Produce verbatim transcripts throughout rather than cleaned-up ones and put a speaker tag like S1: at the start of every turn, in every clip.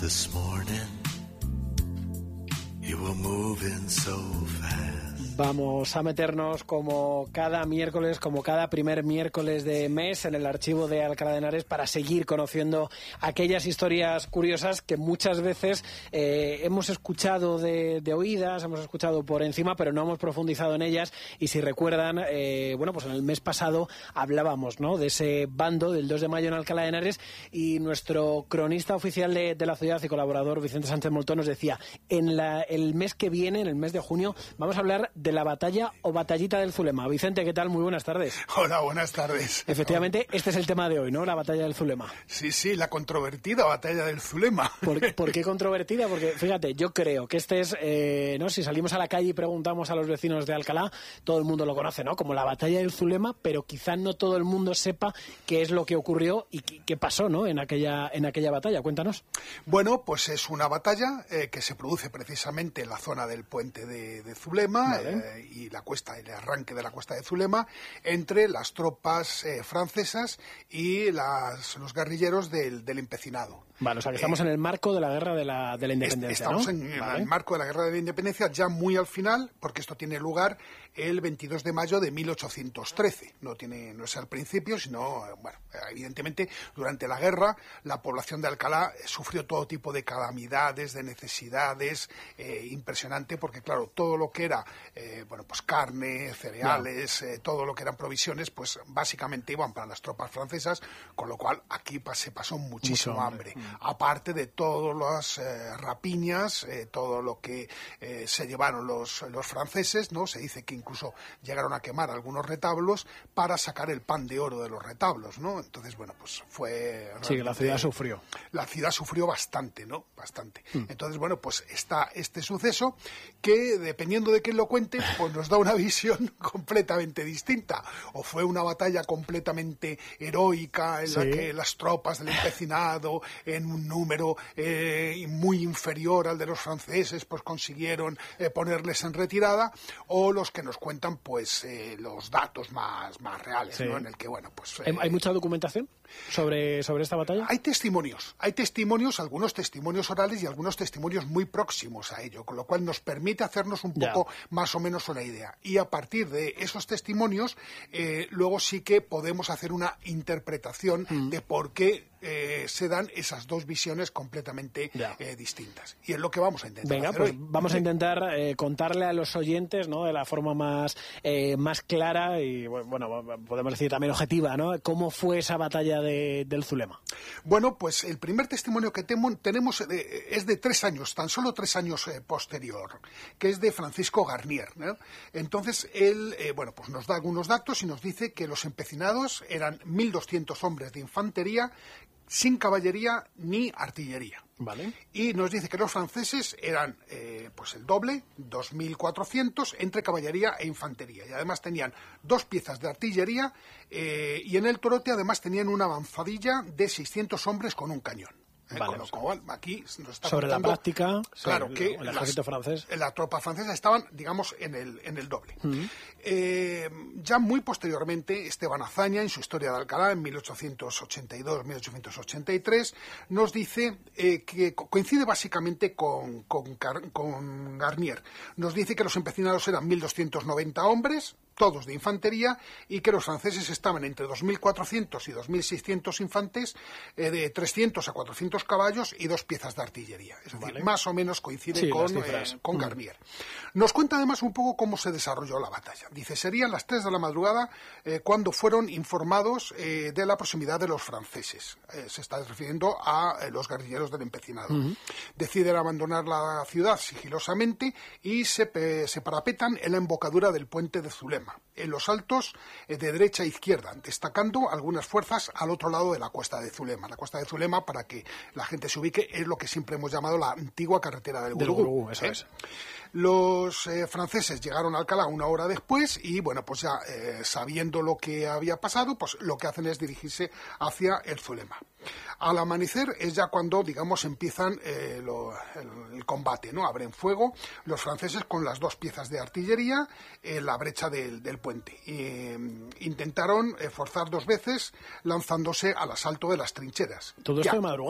S1: This morning, you were moving so fast.
S2: Vamos a meternos como cada miércoles, como cada primer miércoles de mes en el archivo de Alcalá de Henares para seguir conociendo aquellas historias curiosas que muchas veces eh, hemos escuchado de, de oídas, hemos escuchado por encima, pero no hemos profundizado en ellas. Y si recuerdan, eh, bueno, pues en el mes pasado hablábamos, ¿no?, de ese bando del dos de mayo en Alcalá de Henares, y nuestro cronista oficial de, de la ciudad y colaborador Vicente Sánchez Moltó nos decía, en la, el mes que viene, en el mes de junio, vamos a hablar de la batalla o batallita del Zulema. Vicente, ¿qué tal? Muy buenas tardes.
S3: Hola, buenas tardes.
S2: Efectivamente, este es el tema de hoy, ¿no? La batalla del Zulema.
S3: Sí, sí, la controvertida batalla del Zulema.
S2: ¿Por, ¿por qué controvertida? Porque, fíjate, yo creo que este es, eh, ¿no? Si salimos a la calle y preguntamos a los vecinos de Alcalá, todo el mundo lo conoce, ¿no?, como la batalla del Zulema, pero quizá no todo el mundo sepa qué es lo que ocurrió y qué, qué pasó, ¿no?, en aquella, en aquella batalla. Cuéntanos.
S3: Bueno, pues es una batalla eh, que se produce precisamente en la zona del puente de, de Zulema, vale. eh, y la cuesta, el arranque de la cuesta de Zulema, entre las tropas eh, francesas y las, los guerrilleros del, del empecinado.
S2: Vale, o sea que estamos eh, en el marco de la guerra de la, de la independencia,
S3: Estamos
S2: ¿no?
S3: en,
S2: vale.
S3: en el marco de la guerra de la independencia, ya muy al final, porque esto tiene lugar el veintidós de mayo de mil ochocientos trece. No tiene, no es al principio, sino, bueno, evidentemente, durante la guerra, la población de Alcalá sufrió todo tipo de calamidades, de necesidades, eh, impresionante, porque claro, todo lo que era, eh, bueno, pues carne, cereales, eh, todo lo que eran provisiones, pues básicamente iban para las tropas francesas, con lo cual aquí se pasó muchísimo Mucho hambre. hambre. Aparte de todas las eh, rapiñas, eh, todo lo que eh, se llevaron los, los franceses, ¿no? Se dice que incluso llegaron a quemar algunos retablos para sacar el pan de oro de los retablos, ¿no? Entonces, bueno, pues fue...
S2: Sí, que la ciudad sufrió.
S3: La ciudad sufrió bastante, ¿no? Bastante. Mm. Entonces, bueno, pues está este suceso que, dependiendo de quién lo cuente, pues nos da una visión completamente distinta. O fue una batalla completamente heroica en ¿Sí? la que las tropas del empecinado, en un número eh, muy inferior al de los franceses, pues consiguieron eh, ponerles en retirada, o los que nos cuentan pues eh, los datos más, más reales, sí. ¿no? En el que, bueno, pues... Eh,
S2: ¿Hay mucha documentación sobre, sobre esta batalla?
S3: Hay testimonios, hay testimonios, algunos testimonios orales y algunos testimonios muy próximos a ello, con lo cual nos permite hacernos un poco ya. más o menos una idea. Y a partir de esos testimonios, eh, luego sí que podemos hacer una interpretación mm. de por qué Eh, se dan esas dos visiones completamente eh, distintas. Y es lo que vamos a intentar
S2: Venga,
S3: hacer
S2: pues
S3: hoy.
S2: Vamos a intentar eh, contarle a los oyentes, ¿no?, de la forma más, eh, más clara y, bueno, podemos decir también objetiva, ¿no?, cómo fue esa batalla de, del Zulema.
S3: Bueno, pues el primer testimonio que temo, tenemos eh, es de tres años, tan solo tres años eh, posterior, que es de Francisco Garnier, ¿no? Entonces, él, eh, bueno, pues nos da algunos datos y nos dice que los empecinados eran mil doscientos hombres de infantería, sin caballería ni artillería.
S2: Vale.
S3: Y nos dice que los franceses eran eh, pues el doble, dos mil cuatrocientos, entre caballería e infantería. Y además tenían dos piezas de artillería eh, y en el Torote además tenían una avanzadilla de seiscientos hombres con un cañón. Eh,
S2: vale,
S3: con lo cual, aquí nos está
S2: sobre
S3: contando,
S2: la práctica,
S3: claro,
S2: sí,
S3: que
S2: el ejército
S3: las,
S2: francés,
S3: la tropa francesa estaban, digamos, en el en el doble.
S2: Uh-huh.
S3: Eh, ya muy posteriormente, Esteban Azaña, en su Historia de Alcalá, en mil ochocientos ochenta y dos a mil ochocientos ochenta y tres, nos dice eh, que coincide básicamente con, con, con Garnier. Nos dice que los empecinados eran mil doscientos noventa hombres, todos de infantería, y que los franceses estaban entre dos mil cuatrocientos y dos mil seiscientos infantes, eh, de trescientos a cuatrocientos caballos y dos piezas de artillería. Es decir, vale. más o menos coincide sí, con, eh, con Garnier. Mm. Nos cuenta además un poco cómo se desarrolló la batalla. Dice, serían las tres de la madrugada eh, cuando fueron informados eh, de la proximidad de los franceses. Eh, se está refiriendo a eh, los guerrilleros del empecinado. Mm-hmm. Deciden abandonar la ciudad sigilosamente y se, eh, se parapetan en la embocadura del puente de Zulema, en los altos eh, de derecha a izquierda, destacando algunas fuerzas al otro lado de la cuesta de Zulema. La cuesta de Zulema, para que la gente se ubique, es lo que siempre hemos llamado la antigua carretera del Gurugú.
S2: Del Gurugú, eso
S3: ¿eh?
S2: es.
S3: Los eh, franceses llegaron a Alcalá una hora después y, bueno, pues ya eh, sabiendo lo que había pasado, pues lo que hacen es dirigirse hacia el Zulema. Al amanecer es ya cuando, digamos, empiezan eh, lo, el, el combate, ¿no? Abren fuego los franceses con las dos piezas de artillería en la brecha del, del puente. E, intentaron eh, forzar dos veces lanzándose al asalto de las trincheras.
S2: Todo esto
S3: ya.
S2: de madrugada.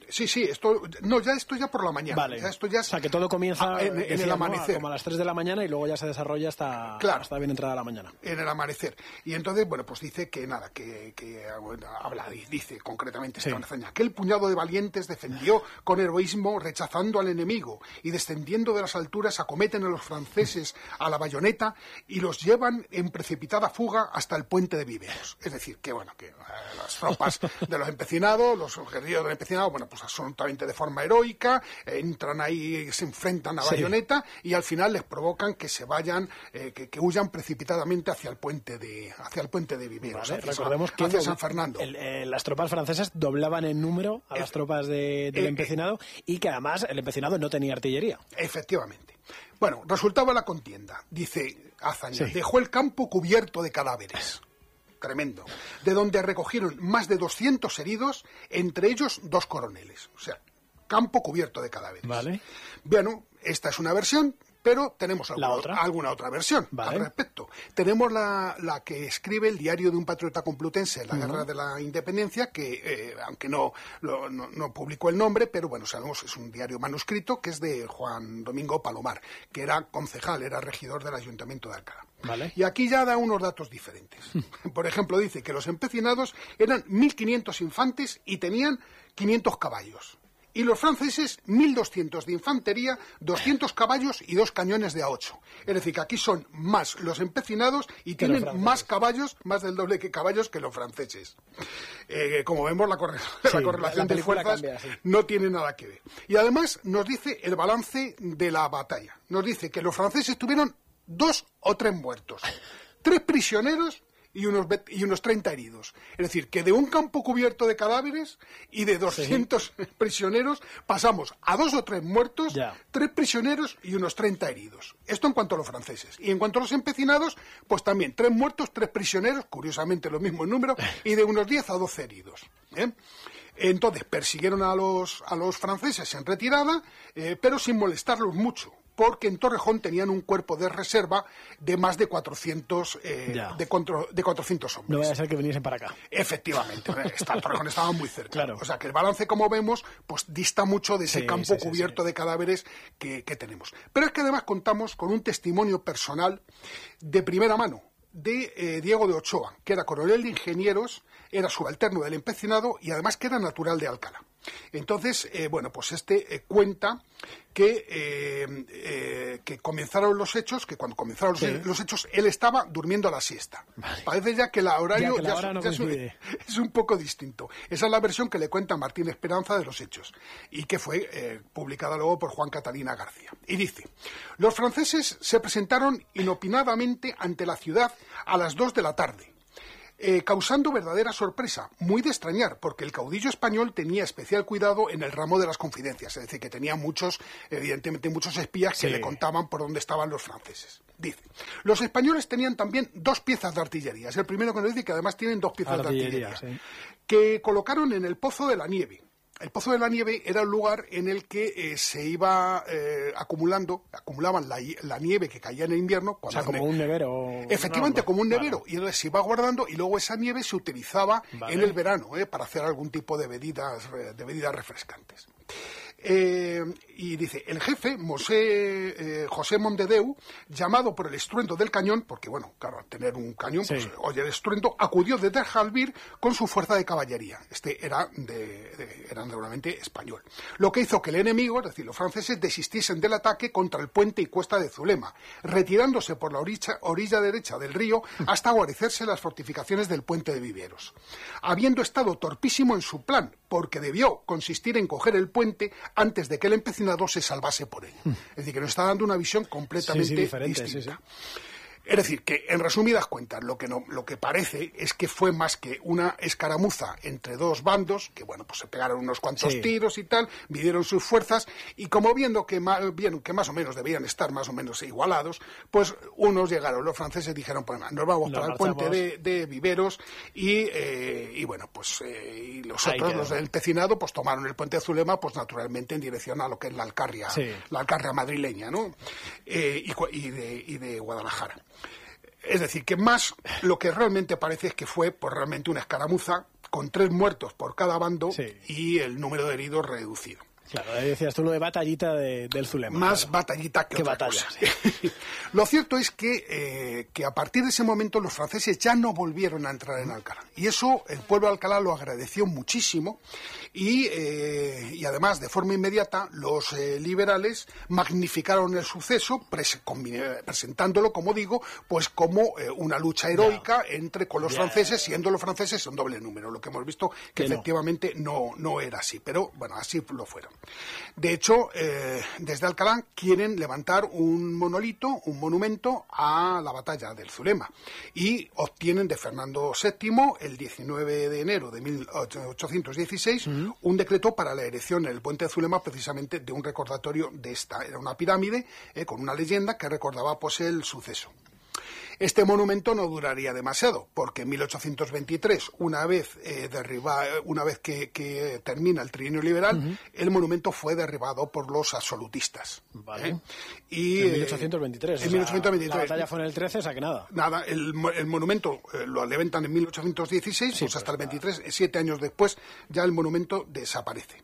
S3: Sí, sí, esto no, ya esto ya por la mañana.
S2: Vale.
S3: Ya esto ya es,
S2: o sea, que todo comienza
S3: a, en, en
S2: decía,
S3: el
S2: ¿no?
S3: amanecer.
S2: Como a las tres de la mañana y luego ya se desarrolla hasta,
S3: claro,
S2: hasta bien entrada la mañana.
S3: En el amanecer. Y entonces, bueno, pues dice que nada, que, que bueno, habla, dice concretamente esta
S2: sí.
S3: hazaña. Aquel puñado de valientes defendió con heroísmo, rechazando al enemigo, y descendiendo de las alturas acometen a los franceses a la bayoneta y los llevan en precipitada fuga hasta el puente de Viveros. Es decir, que bueno, que eh, las tropas de los empecinados, los guerrilleros del empecinado, bueno, pues absolutamente de forma heroica, eh, entran ahí, se enfrentan a
S2: sí.
S3: bayoneta y al final les provocan que se vayan, eh, que, que huyan precipitadamente hacia el puente de, hacia el puente de Viveros,
S2: Vale,
S3: hacia,
S2: recordemos
S3: San,
S2: que
S3: hacia
S2: el,
S3: San Fernando.
S2: El, eh, las tropas francesas doblaban en número a las tropas de, del
S3: eh,
S2: empecinado y que además el empecinado no tenía artillería.
S3: Efectivamente. Bueno, resultaba la contienda. Dice Azaña,
S2: sí.
S3: dejó el campo cubierto de cadáveres. Tremendo. De donde recogieron más de doscientos heridos, entre ellos dos coroneles. O sea, campo cubierto de cadáveres.
S2: Vale.
S3: Bueno, esta es una versión, pero tenemos alguna,
S2: otra?
S3: alguna otra versión
S2: vale.
S3: al respecto. Tenemos la, la que escribe el diario de un patriota complutense en la
S2: uh-huh.
S3: Guerra de la Independencia, que eh, aunque no, lo, no, no publicó el nombre, pero bueno, sabemos es un diario manuscrito que es de Juan Domingo Palomar, que era concejal, era regidor del Ayuntamiento de Alcalá.
S2: Vale.
S3: Y aquí ya da unos datos diferentes. Por ejemplo, dice que los empecinados eran mil quinientos infantes y tenían quinientos caballos. Y los franceses, mil doscientos de infantería, doscientos caballos y dos cañones de A ocho. Es decir, que aquí son más los empecinados y
S2: que
S3: tienen más caballos, más del doble que caballos que los franceses. Eh, como vemos, la, corre sí, la correlación la de fuerzas cambia, sí. no tiene nada que ver. Y además nos dice el balance de la batalla. Nos dice que los franceses tuvieron dos o tres muertos, tres prisioneros y unos, y unos treinta heridos. Es decir, que de un campo cubierto de cadáveres y de doscientos sí. prisioneros pasamos a dos o tres muertos,
S2: ya.
S3: tres prisioneros y unos treinta heridos. Esto en cuanto a los franceses. Y en cuanto a los empecinados, pues también tres muertos, tres prisioneros, curiosamente lo mismo en número, y de unos diez a doce heridos. ¿Eh? Entonces persiguieron a los, a los franceses en retirada, eh, pero sin molestarlos mucho, porque en Torrejón tenían un cuerpo de reserva de más de cuatrocientos, eh, de, contro, de cuatrocientos hombres.
S2: No vaya a ser que viniesen para acá.
S3: Efectivamente, está, Torrejón estaba muy cerca.
S2: Claro.
S3: O sea que el balance, como vemos, pues dista mucho de ese
S2: sí,
S3: campo
S2: sí, sí,
S3: cubierto
S2: sí.
S3: de cadáveres que, que tenemos. Pero es que además contamos con un testimonio personal de primera mano de eh, Diego de Ochoa, que era coronel de ingenieros, era subalterno del empecinado y además que era natural de Alcalá. Entonces, eh, bueno, pues este eh, cuenta que, eh, eh, que comenzaron los hechos, que cuando comenzaron los, sí. los hechos, él estaba durmiendo a la siesta. Vale. Parece ya que el horario
S2: ya, que la
S3: ya,
S2: hora no
S3: ya es, un, es un poco distinto. Esa es la versión que le cuenta Martín Esperanza de los hechos y que fue eh, publicada luego por Juan Catalina García. Y dice, los franceses se presentaron inopinadamente ante la ciudad a las dos de la tarde. Eh, causando verdadera sorpresa, muy de extrañar, porque el caudillo español tenía especial cuidado en el ramo de las confidencias, es decir, que tenía muchos, evidentemente muchos espías que sí. le contaban por dónde estaban los franceses. Dice, los españoles tenían también dos piezas de artillería, es el primero que nos dice que además tienen dos piezas artillería, de artillería, sí. que colocaron en el Pozo de la Nieve. El Pozo de la Nieve era un lugar en el que eh, se iba eh, acumulando, acumulaban la, la nieve que caía en el invierno.
S2: O sea, como un nevero.
S3: Efectivamente,
S2: no,
S3: como un nevero.
S2: Vale.
S3: Y entonces se iba guardando y luego esa nieve se utilizaba vale. en el verano eh, para hacer algún tipo de bebidas, de bebidas refrescantes. Eh, y dice, el jefe, Mosé, eh, José Mondedeu, llamado por el estruendo del cañón, porque bueno, claro, al tener un cañón, sí. pues oye el estruendo, acudió desde Jalbir con su fuerza de caballería. Este era de, de, era seguramente español. Lo que hizo que el enemigo, es decir, los franceses, desistiesen del ataque contra el puente y cuesta de Zulema, retirándose por la orilla, orilla derecha del río hasta guarecerse las fortificaciones del puente de Viveros. Habiendo estado torpísimo en su plan, porque debió consistir en coger el puente antes de que el empecinado se salvase por él. Es decir, que nos está dando una visión completamente sí, sí, diferente, distinta. Sí, sí. Es decir, que en resumidas cuentas, lo que, no, lo que parece es que fue más que una escaramuza entre dos bandos, que bueno, pues se pegaron unos cuantos sí. tiros y tal, midieron sus fuerzas, y como viendo que más, vieron que más o menos debían estar más o menos igualados, pues unos llegaron, los franceses dijeron, pues nos vamos nos para el puente de, de Viveros, y, eh, y bueno, pues eh, y los Ahí otros, quedó. los del Pecinado, pues tomaron el puente de Zulema, pues naturalmente en dirección a lo que es la Alcarria, sí. la Alcarria madrileña, ¿no? Eh, y, y, de, y de Guadalajara. Es decir, que más lo que realmente parece es que fue pues, realmente una escaramuza con tres muertos por cada bando
S2: sí.
S3: y el número de heridos reducido.
S2: Claro, ahí decías tú lo de batallita de, del Zulema.
S3: Más
S2: claro.
S3: batallita que
S2: ¿Qué
S3: otra
S2: batalla?
S3: cosa. Sí. Lo cierto es que, eh, que a partir de ese momento los franceses ya no volvieron a entrar en Alcalá. Y eso el pueblo de Alcalá lo agradeció muchísimo y, eh, y además de forma inmediata los eh, liberales magnificaron el suceso pres presentándolo, como digo, pues como eh, una lucha heroica yeah. entre con los yeah. franceses, siendo los franceses un doble número. Lo que hemos visto que, que efectivamente no. no, no era así, pero bueno, así lo fueron. De hecho, eh, desde Alcalá quieren levantar un monolito, un monumento a la batalla del Zulema y obtienen de Fernando séptimo el diecinueve de enero de mil ochocientos dieciséis uh-huh. un decreto para la erección en el puente de Zulema precisamente de un recordatorio de esta. Era una pirámide eh, con una leyenda que recordaba pues el suceso. Este monumento no duraría demasiado, porque en mil ochocientos veintitrés, una vez eh, derriba, una vez que, que termina el trienio liberal, uh-huh. el monumento fue derribado por los absolutistas.
S2: Vale.
S3: ¿eh? Y,
S2: en mil ochocientos veintitrés.
S3: En mil ochocientos veintitrés.
S2: La batalla fue en el trece, o sea que nada.
S3: Nada, el, el monumento eh, lo levantan en mil ochocientos dieciséis, sí, pues hasta el veintitrés, nada. Siete años después, ya el monumento desaparece.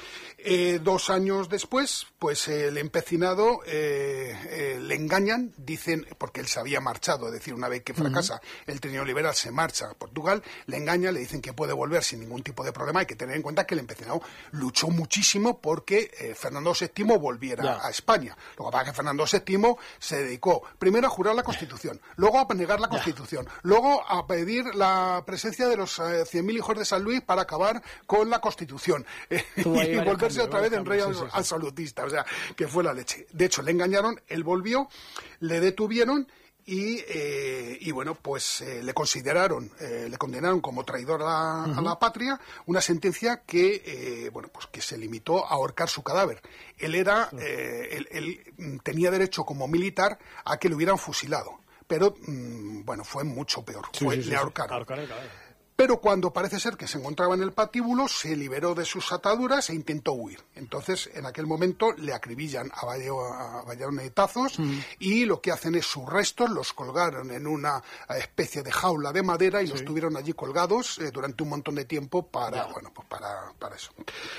S3: Eh, dos años después, pues eh, el empecinado eh, eh, le engañan, dicen, porque él se había marchado, es decir, una vez que fracasa uh-huh. el trienio liberal se marcha a Portugal, le engañan, le dicen que puede volver sin ningún tipo de problema. Hay que tener en cuenta que el empecinado luchó muchísimo porque eh, Fernando séptimo volviera yeah. a España. Lo que pasa es que Fernando séptimo se dedicó primero a jurar la Constitución, luego a negar la Constitución, yeah. luego a pedir la presencia de los eh, cien mil hijos de San Luis para acabar con la Constitución eh, y volverse otra vez en rey sí, sí, sí. absolutista, o sea, que fue la leche. De hecho, le engañaron, él volvió, le detuvieron y, eh, y bueno, pues eh, le consideraron, eh, le condenaron como traidor a la, uh-huh. a la patria, una sentencia que, eh, bueno, pues que se limitó a ahorcar su cadáver. Él era, sí. eh, él, él tenía derecho como militar a que lo hubieran fusilado, pero, mmm, bueno, fue mucho peor,
S2: sí,
S3: fue,
S2: sí, sí,
S3: le ahorcaron.
S2: Sí. Ahorcar el cadáver.
S3: Pero cuando parece ser que se encontraba en el patíbulo, se liberó de sus ataduras e intentó huir. Entonces, en aquel momento, le acribillan a bayonetazos mm. y lo que hacen es sus restos, los colgaron en una especie de jaula de madera y sí. los tuvieron allí colgados eh, durante un montón de tiempo para, ya. bueno, pues para, para eso.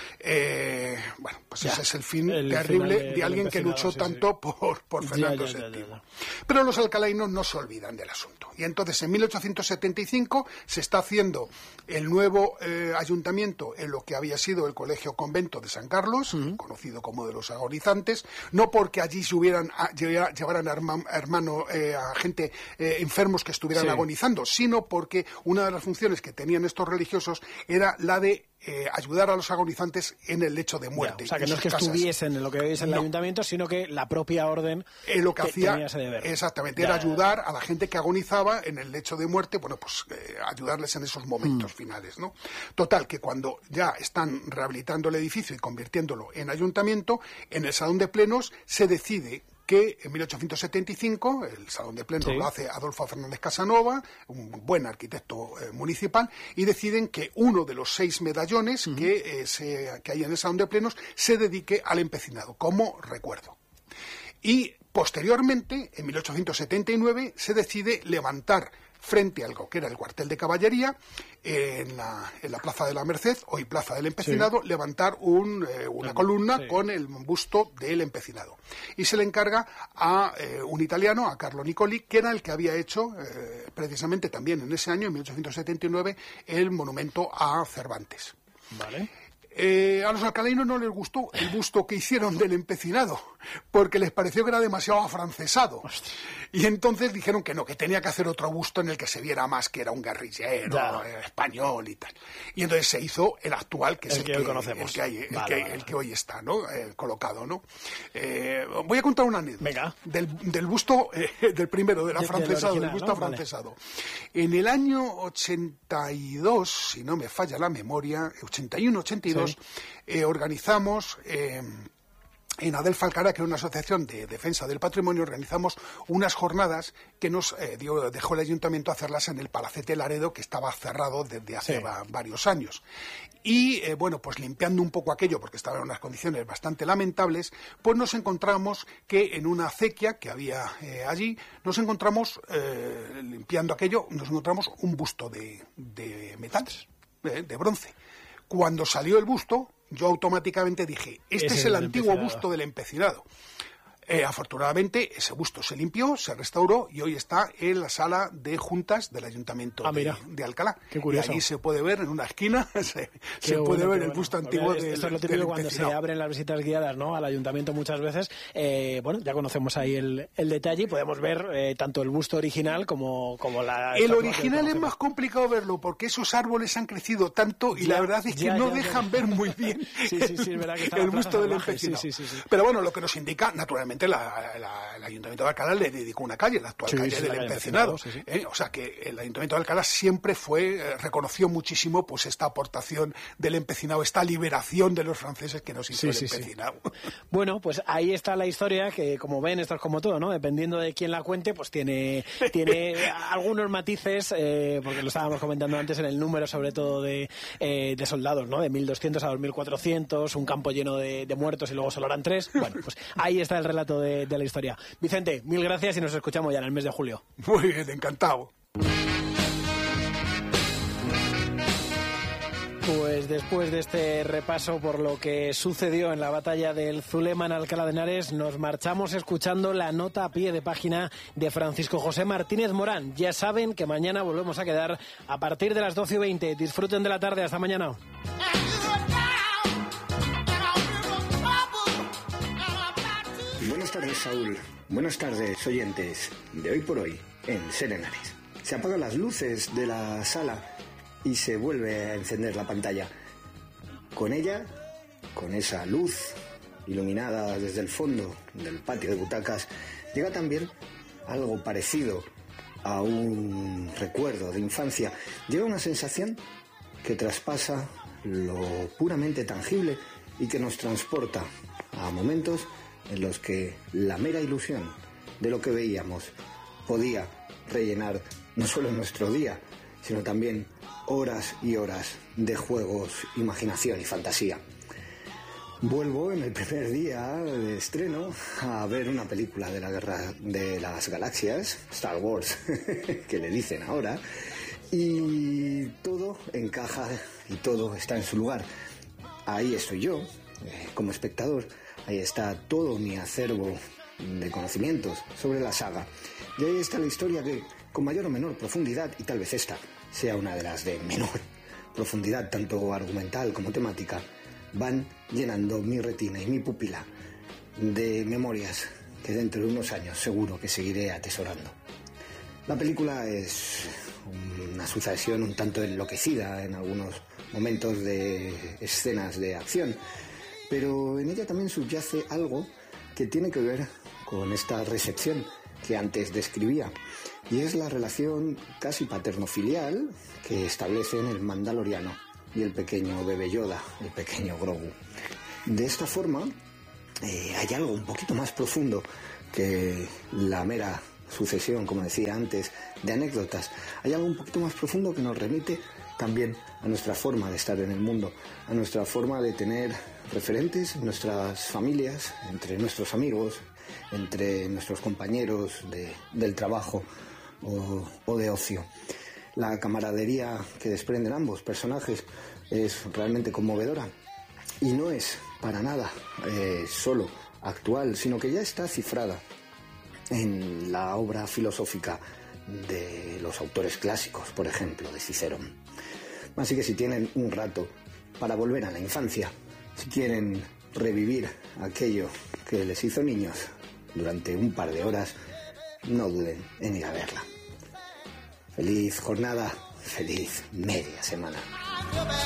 S3: Eh, bueno, pues ya. ese es el fin el terrible de, de alguien que luchó sí, tanto sí. por, por Fernando séptimo. Pero los alcalainos no se olvidan del asunto. Y entonces, en mil ochocientos setenta y cinco, se está haciendo el nuevo eh, ayuntamiento en lo que había sido el colegio convento de San Carlos, uh-huh. conocido como de los agonizantes, no porque allí se hubieran a, llevaran a herma, hermano eh, a gente eh, enfermos que estuvieran sí. agonizando, sino porque una de las funciones que tenían estos religiosos era la de Eh, ayudar a los agonizantes en el lecho de muerte.
S2: Ya, o sea, que no es que casas. estuviesen en lo que veis en no. el ayuntamiento, sino que la propia orden
S3: eh, lo que, que hacía,
S2: tenía ese deber.
S3: Exactamente,
S2: ya,
S3: era ayudar a la gente que agonizaba en el lecho de muerte, bueno, pues eh, ayudarles en esos momentos mm. finales, ¿no? Total, que cuando ya están rehabilitando el edificio y convirtiéndolo en ayuntamiento, en el salón de plenos se decide que en mil ochocientos setenta y cinco el Salón de Plenos sí. lo hace Adolfo Fernández Casanova, un buen arquitecto eh, municipal, y deciden que uno de los seis medallones uh-huh. que, eh, se, que hay en el Salón de Plenos se dedique al empecinado, como recuerdo. Y posteriormente, en mil ochocientos setenta y nueve, se decide levantar frente a algo que era el cuartel de caballería, eh, en, la, en la Plaza de la Merced, hoy Plaza del Empecinado, sí. levantar un, eh, una sí. columna sí. con el busto del empecinado. Y se le encarga a eh, un italiano, a Carlo Nicoli, que era el que había hecho, eh, precisamente también en ese año, en mil ochocientos setenta y nueve, el monumento a Cervantes.
S2: Vale.
S3: Eh, a los alcalainos no les gustó el busto que hicieron del empecinado, porque les pareció que era demasiado afrancesado. Hostia. Y entonces dijeron que no, que tenía que hacer otro busto en el que se viera más que era un guerrillero eh, español y tal. Y entonces se hizo el actual, que es el, el que, que hoy conocemos, el que, hay, el, vale, que, vale. el que hoy está, ¿no? Eh, colocado, ¿no? Eh, voy a contar una anécdota.
S2: Venga.
S3: Del, del busto, eh, del primero, del afrancesado, del, del busto ¿no? afrancesado. Vale. En el año ochenta y dos, si no me falla la memoria, ochenta y uno, ochenta y dos, sí. eh, organizamos... Eh, En Adelfa Alcará, que era una asociación de defensa del patrimonio, organizamos unas jornadas que nos eh, dio, dejó el ayuntamiento hacerlas en el Palacete Laredo, que estaba cerrado desde hace sí. va, varios años. Y, eh, bueno, pues limpiando un poco aquello, porque estaba en unas condiciones bastante lamentables, pues nos encontramos que en una acequia que había eh, allí, nos encontramos, eh, limpiando aquello, nos encontramos un busto de, de metal. eh, de bronce. Cuando salió el busto, yo automáticamente dije, este es el antiguo busto del empecinado. Eh, afortunadamente, ese busto se limpió, se restauró y hoy está en la sala de juntas del Ayuntamiento
S2: ah,
S3: de, de Alcalá.
S2: Qué curioso.
S3: Y allí se puede ver en una esquina, se, se puede bueno, ver el busto bueno. antiguo del
S2: Esto es lo típico cuando se abren las visitas guiadas, ¿no?, al Ayuntamiento muchas veces. Eh, bueno, ya conocemos ahí el, el detalle y podemos ver eh, tanto el busto original como, como la...
S3: El original es más complicado verlo porque esos árboles han crecido tanto y ya, la verdad es que ya, no ya, dejan ya. ver muy bien
S2: sí, sí, sí, es verdad que
S3: el busto del empecinado.
S2: Sí, sí, sí, sí.
S3: Pero bueno, lo que nos indica, naturalmente, la, la el Ayuntamiento de Alcalá le dedicó una calle, la actual sí, calle sí, del Empecinado. Sí, sí. ¿eh? O sea que el Ayuntamiento de Alcalá siempre fue, eh, reconoció muchísimo pues esta aportación del empecinado, esta liberación de los franceses que nos hizo sí, el empecinado.
S2: Sí, sí. Bueno, pues ahí está la historia que, como ven, esto es como todo, ¿no? Dependiendo de quién la cuente, pues tiene, tiene algunos matices, eh, porque lo estábamos comentando antes en el número, sobre todo de, eh, de soldados, ¿no? De mil doscientos a dos mil cuatrocientos, un campo lleno de, de muertos y luego solo eran tres. Bueno, pues ahí está el relato de, de la historia. Vicente, mil gracias y nos escuchamos ya en el mes de julio.
S3: Muy bien, encantado.
S2: Pues después de este repaso por lo que sucedió en la batalla del Zulema en Alcalá de Henares, nos marchamos escuchando la nota a pie de página de Francisco José Martínez Morán. Ya saben que mañana volvemos a quedar a partir de las doce y veinte. Disfruten de la tarde. Hasta mañana.
S4: Buenas tardes, Saúl. Buenas tardes, oyentes de Hoy por Hoy en Ser Henares. Se apagan las luces de la sala y se vuelve a encender la pantalla. Con ella, con esa luz iluminada desde el fondo del patio de butacas, llega también algo parecido a un recuerdo de infancia. Llega una sensación que traspasa lo puramente tangible y que nos transporta a momentos en los que la mera ilusión de lo que veíamos podía rellenar no solo nuestro día, sino también horas y horas de juegos, imaginación y fantasía. Vuelvo en el primer día de estreno a ver una película de la Guerra de las Galaxias, Star Wars, que le dicen ahora, y todo encaja y todo está en su lugar. Ahí estoy yo, eh, como espectador. Ahí está todo mi acervo de conocimientos sobre la saga. Y ahí está la historia que, con mayor o menor profundidad, y tal vez esta sea una de las de menor profundidad, tanto argumental como temática, van llenando mi retina y mi pupila de memorias que dentro de unos años seguro que seguiré atesorando. La película es una sucesión un tanto enloquecida en algunos momentos de escenas de acción, pero en ella también subyace algo que tiene que ver con esta recepción que antes describía, y es la relación casi paterno-filial que establecen el Mandaloriano y el pequeño bebé Yoda, el pequeño Grogu. De esta forma, eh, hay algo un poquito más profundo que la mera sucesión, como decía antes, de anécdotas. Hay algo un poquito más profundo que nos remite también a nuestra forma de estar en el mundo, a nuestra forma de tener referentes en nuestras familias, entre nuestros amigos, entre nuestros compañeros de, del trabajo o, o de ocio. La camaradería que desprenden ambos personajes es realmente conmovedora y no es para nada eh, solo actual, sino que ya está cifrada en la obra filosófica de los autores clásicos, por ejemplo, de Cicerón. Así que si tienen un rato para volver a la infancia, si quieren revivir aquello que les hizo niños durante un par de horas, no duden en ir a verla. Feliz jornada, feliz media semana.